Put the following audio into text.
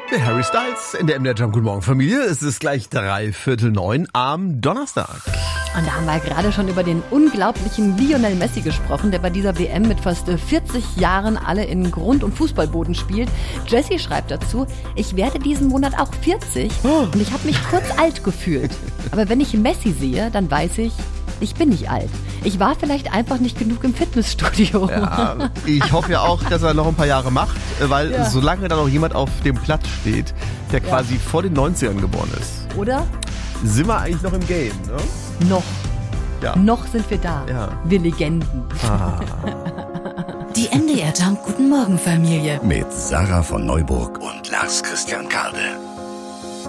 Der Harry Styles in der MDR Jump. Guten Morgen, Familie. Es ist gleich 8:45 am Donnerstag. Und da haben wir gerade schon über den unglaublichen Lionel Messi gesprochen, der bei dieser WM mit fast 40 Jahren alle in Grund- und Fußballboden spielt. Jessie schreibt dazu, ich werde diesen Monat auch 40 und ich habe mich kurz alt gefühlt. Aber wenn ich Messi sehe, dann weiß ich bin nicht alt. Ich war vielleicht einfach nicht genug im Fitnessstudio. Ja, ich hoffe ja auch, dass er noch ein paar Jahre macht, weil solange da noch jemand auf dem Platz steht, der quasi vor den 90ern geboren ist, Oder? sind wir eigentlich noch im Game, ne? Noch. Ja. Noch sind wir da. Ja. Wir Legenden. Die MDR Jump Guten Morgen Familie. Mit Sarah von Neuburg und Lars Christian Kade.